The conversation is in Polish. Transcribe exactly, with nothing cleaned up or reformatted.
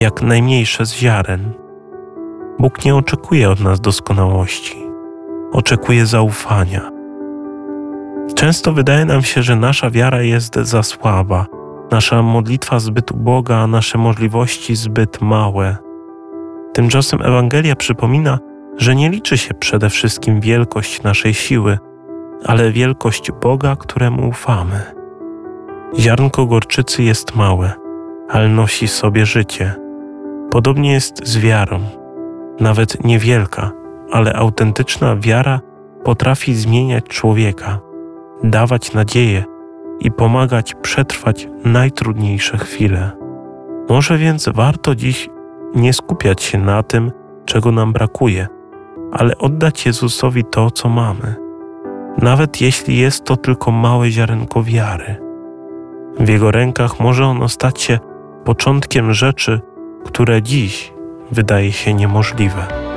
jak najmniejsze z ziaren. Bóg nie oczekuje od nas doskonałości. Oczekuje zaufania. Często wydaje nam się, że nasza wiara jest za słaba, nasza modlitwa zbyt uboga, a nasze możliwości zbyt małe. Tymczasem Ewangelia przypomina, że nie liczy się przede wszystkim wielkość naszej siły, ale wielkość Boga, któremu ufamy. Ziarnko gorczycy jest małe, ale nosi sobie życie. Podobnie jest z wiarą. Nawet niewielka, ale autentyczna wiara potrafi zmieniać człowieka, dawać nadzieję i pomagać przetrwać najtrudniejsze chwile. Może więc warto dziś nie skupiać się na tym, czego nam brakuje, ale oddać Jezusowi to, co mamy. Nawet jeśli jest to tylko małe ziarenko wiary. W Jego rękach może ono stać się początkiem rzeczy, które dziś wydaje się niemożliwe.